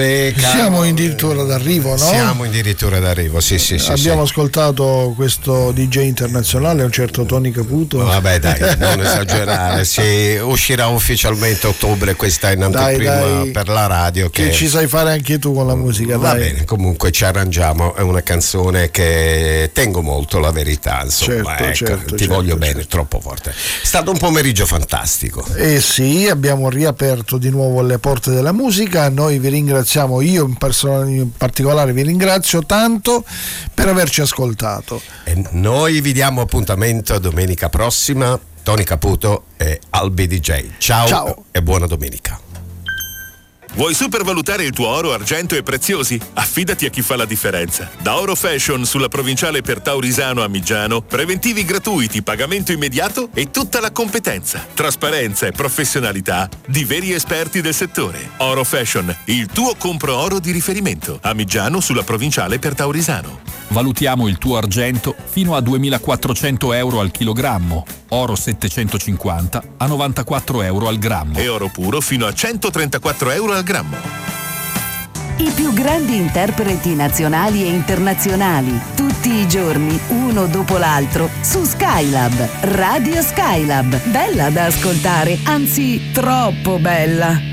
Siamo addirittura d'arrivo, no? Siamo addirittura d'arrivo, sì. Abbiamo ascoltato questo DJ internazionale, un certo Tony Caputo. Vabbè, dai, non esagerare. Sì, uscirà ufficialmente a ottobre, questa in anteprima per la radio. Che ci sai fare anche tu con la musica, va dai. Bene, comunque ci arrangiamo. È una canzone che tengo molto, la verità. Insomma, ti voglio bene, troppo forte. È stato un pomeriggio fantastico. Sì, abbiamo riaperto di nuovo le porte della musica. Noi vi ringraziamo. Io in particolare vi ringrazio tanto per averci ascoltato. E noi vi diamo appuntamento domenica prossima. Tony Caputo e Albi DJ. Ciao. E buona domenica. Vuoi supervalutare il tuo oro, argento e preziosi? Affidati a chi fa la differenza. Da Oro Fashion sulla provinciale per Taurisano a Migiano, preventivi gratuiti, pagamento immediato e tutta la competenza, trasparenza e professionalità di veri esperti del settore. Oro Fashion, il tuo compro oro di riferimento. A Migiano sulla provinciale per Taurisano. Valutiamo il tuo argento fino a 2.400 euro al chilogrammo, oro 750 a 94 euro al grammo e oro puro fino a 134 euro al grammo. I più grandi interpreti nazionali e internazionali, tutti i giorni, uno dopo l'altro, su Skylab, Radio Skylab. Bella da ascoltare, anzi troppo bella.